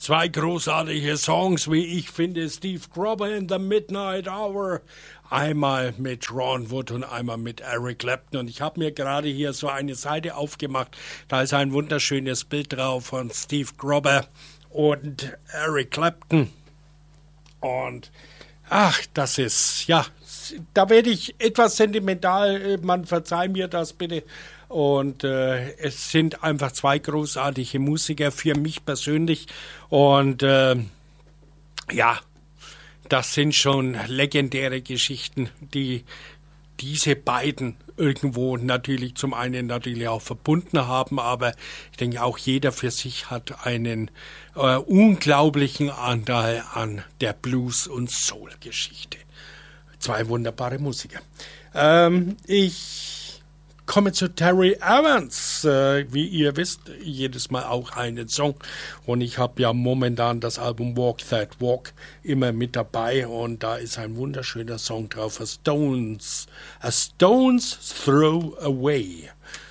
Zwei großartige Songs, wie ich finde, Steve Grober in the Midnight Hour. Einmal mit Ron Wood und einmal mit Eric Clapton. Und ich habe mir gerade hier so eine Seite aufgemacht. Da ist ein wunderschönes Bild drauf von Steve Grober und Eric Clapton. Und ach, das ist, ja, da werde ich etwas sentimental. Man verzeih mir das bitte. Und es sind einfach zwei großartige Musiker für mich persönlich. Und ja, das sind schon legendäre Geschichten, die diese beiden irgendwo natürlich zum einen natürlich auch verbunden haben, aber ich denke auch jeder für sich hat einen unglaublichen Anteil an der Blues- und Soul-Geschichte. Zwei wunderbare Musiker. Ich komme zu Terry Evans. Wie ihr wisst, jedes Mal auch einen Song. Und ich habe ja momentan das Album Walk That Walk immer mit dabei. Und da ist ein wunderschöner Song drauf. A Stone's Throw Away.